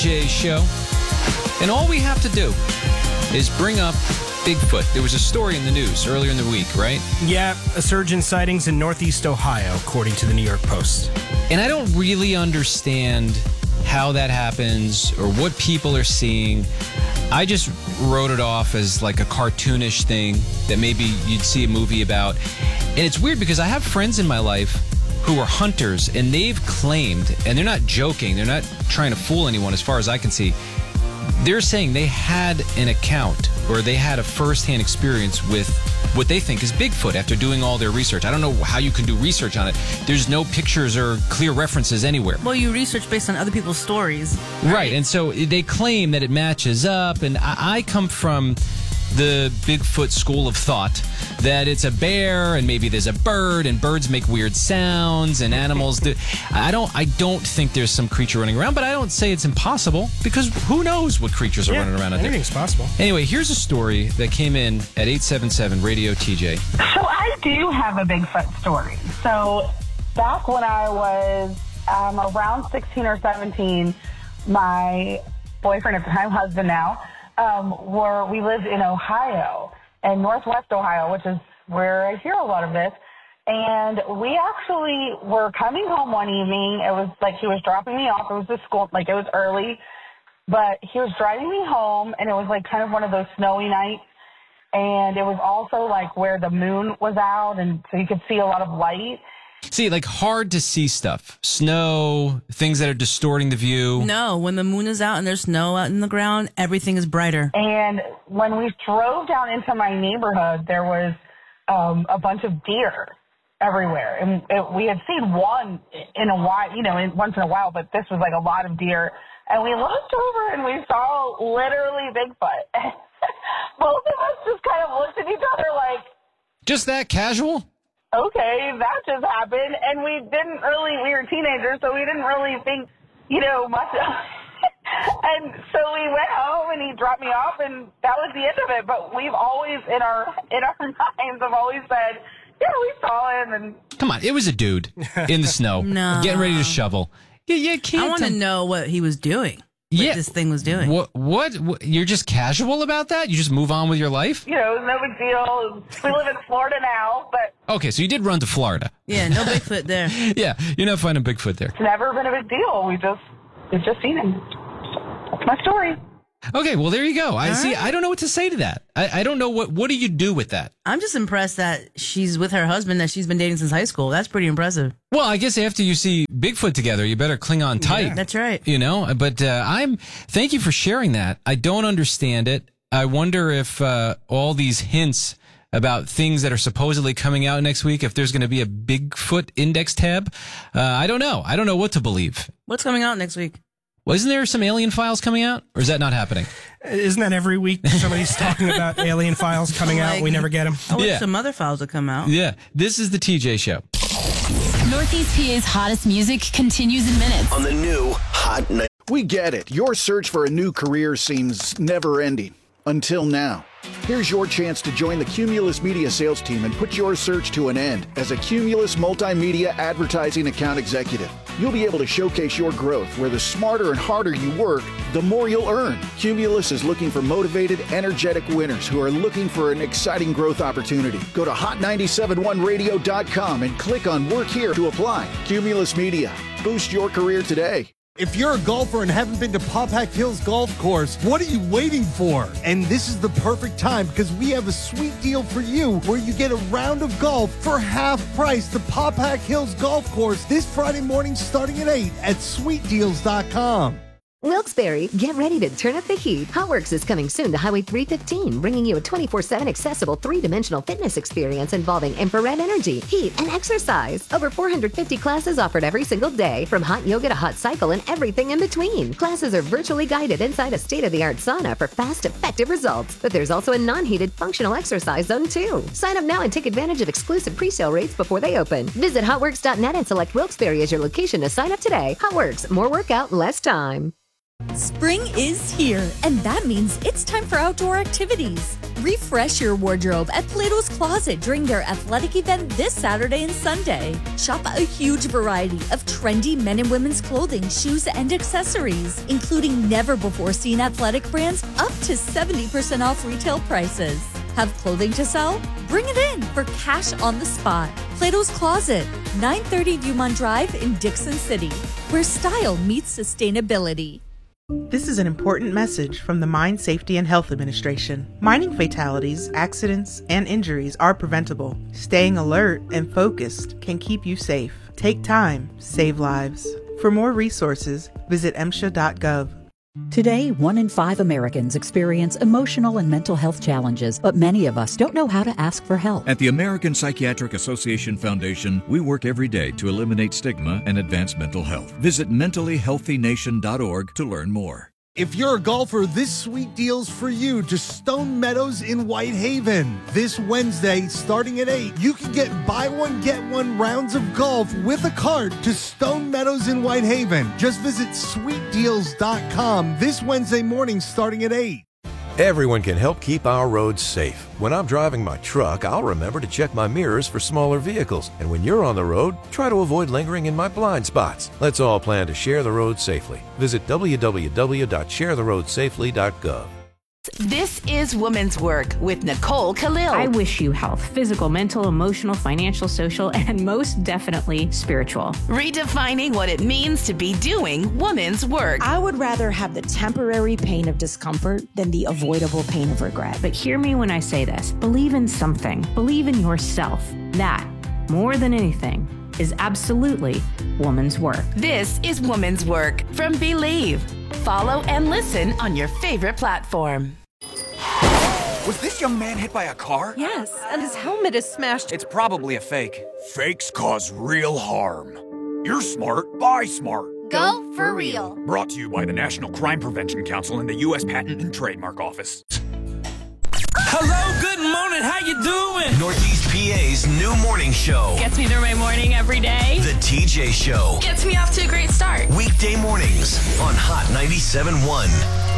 Jay Show. And all we have to do is bring up Bigfoot. There was a story in the news earlier in the week, right? Yeah, a surge in sightings in Northeast Ohio, according to the New York Post. And I don't really understand how that happens or what people are seeing. I just wrote it off as like a cartoonish thing that maybe you'd see a movie about. And it's weird because I have friends in my life who are hunters, and they've claimed, and they're not joking, they're not trying to fool anyone as far as I can see, they're saying they had an account or they had a first-hand experience with what they think is Bigfoot after doing all their research. I don't know how you can do research on it. There's no pictures or clear references anywhere. Well, you research based on other people's stories. Right, and so they claim that it matches up, and I come from the Bigfoot school of thought that it's a bear and maybe there's a bird and birds make weird sounds and animals do. I don't think there's some creature running around, but I don't say it's impossible because who knows what creatures are running around out there. Anything's possible. Anyway, here's a story that came in at 877 Radio TJ. So I do have a Bigfoot story. So back when I was around 16 or 17, my boyfriend at the time, husband now, we lived in Ohio, in Northwest Ohio, which is where I hear a lot of this. And we actually were coming home one evening. It was like he was dropping me off. It was the school, like it was early, but he was driving me home, and it was like kind of one of those snowy nights. And it was also like where the moon was out, and so you could see a lot of light. See, like hard to see stuff. Snow, things that are distorting the view. No, when the moon is out and there's snow out in the ground, everything is brighter. And when we drove down into my neighborhood, there was a bunch of deer everywhere. And we had seen one in a while, once in a while, but this was like a lot of deer. And we looked over and we saw literally Bigfoot. Both of us just kind of looked at each other like... Just that casual? Okay, that just happened, and we were teenagers, so we didn't really think, much of it. And so we went home, and he dropped me off, and that was the end of it. But we've always, in our minds, have always said, yeah, we saw him. And come on, it was a dude in the snow, getting ready to shovel. You can't. I want to know what he was doing. What this thing was doing. What? You're just casual about that? You just move on with your life? No big deal. We live in Florida now, but... Okay, so you did run to Florida. Yeah, no Bigfoot there. Yeah, you're not finding Bigfoot there. It's never been a big deal. We've just seen him. That's my story. Okay, well, there you go. I don't know what to say to that. I don't know what do you do with that? I'm just impressed that she's with her husband that she's been dating since high school. That's pretty impressive. Well, I guess after you see Bigfoot together, you better cling on tight. Yeah, that's right. But thank you for sharing that. I don't understand it. I wonder if all these hints about things that are supposedly coming out next week, if there's going to be a Bigfoot index tab. I don't know. I don't know what to believe. What's coming out next week? Well, isn't there some alien files coming out, or is that not happening? Isn't that every week somebody's talking about alien files coming out and we never get them? I wish some other files would come out. Yeah. This is the TJ Show. Northeast PA's hottest music continues in minutes. On the new Hot 90. We get it. Your search for a new career seems never-ending. Until now. Here's your chance to join the Cumulus Media sales team and put your search to an end as a Cumulus Multimedia Advertising Account Executive. You'll be able to showcase your growth where the smarter and harder you work, the more you'll earn. Cumulus is looking for motivated, energetic winners who are looking for an exciting growth opportunity. Go to hot971radio.com and click on Work Here to apply. Cumulus Media. Boost your career today. If you're a golfer and haven't been to Popak Hills Golf Course, what are you waiting for? And this is the perfect time because we have a sweet deal for you where you get a round of golf for half price. The Popak Hills Golf Course this Friday morning starting at 8 at sweetdeals.com. Wilkes-Barre, get ready to turn up the heat. HotWorks is coming soon to Highway 315, bringing you a 24/7 accessible three-dimensional fitness experience involving infrared energy, heat, and exercise. Over 450 classes offered every single day, from hot yoga to hot cycle and everything in between. Classes are virtually guided inside a state-of-the-art sauna for fast, effective results. But there's also a non-heated functional exercise zone too. Sign up now and take advantage of exclusive pre-sale rates before they open. Visit hotworks.net and select Wilkes-Barre as your location to sign up today. HotWorks, more workout, less time. Spring is here, and that means it's time for outdoor activities. Refresh your wardrobe at Plato's Closet during their athletic event this Saturday and Sunday. Shop a huge variety of trendy men and women's clothing, shoes, and accessories, including never-before-seen athletic brands up to 70% off retail prices. Have clothing to sell? Bring it in for cash on the spot. Plato's Closet, 930 Viewmont Drive in Dixon City, where style meets sustainability. This is an important message from the Mine Safety and Health Administration. Mining fatalities, accidents, and injuries are preventable. Staying alert and focused can keep you safe. Take time, save lives. For more resources, visit MSHA.gov. Today, 1 in 5 Americans experience emotional and mental health challenges, but many of us don't know how to ask for help. At the American Psychiatric Association Foundation, we work every day to eliminate stigma and advance mental health. Visit mentallyhealthynation.org to learn more. If you're a golfer, this sweet deal's for you to Stone Meadows in Whitehaven. This Wednesday, starting at 8, you can get buy one, get one rounds of golf with a cart to Stone Meadows in Whitehaven. Just visit sweetdeals.com this Wednesday morning starting at 8. Everyone can help keep our roads safe. When I'm driving my truck, I'll remember to check my mirrors for smaller vehicles. And when you're on the road, try to avoid lingering in my blind spots. Let's all plan to share the road safely. Visit www.sharetheroadsafely.gov. This is Women's Work with Nicole Khalil. I wish you health, physical, mental, emotional, financial, social, and most definitely spiritual. Redefining what it means to be doing women's work. I would rather have the temporary pain of discomfort than the avoidable pain of regret. But hear me when I say this. Believe in something. Believe in yourself. That, more than anything, is absolutely woman's work. This is Woman's Work from Believe. Follow and listen on your favorite platform. Was this young man hit by a car? Yes, and his helmet is smashed. It's probably a fake. Fakes cause real harm. You're smart, buy smart. Go for real. Brought to you by the National Crime Prevention Council and the U.S. Patent and Trademark Office. Hello, good morning, how you doing? Northeast PA's new morning show. Gets me through my morning every day. The TJ Show. Gets me off to a great start. Weekday mornings on Hot 97.1.